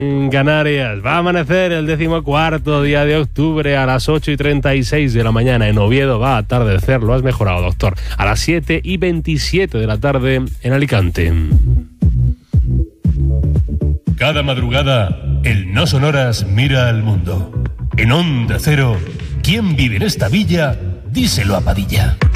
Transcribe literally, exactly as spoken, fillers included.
En Canarias va a amanecer el decimocuarto día de octubre a las ocho y treinta y seis de la mañana. En Oviedo va a atardecer, lo has mejorado, doctor, a las siete y veintisiete de la tarde en Alicante. Cada madrugada, el No Sonoras mira al mundo. En Onda Cero, ¿quién vive en esta villa? Díselo a Padilla.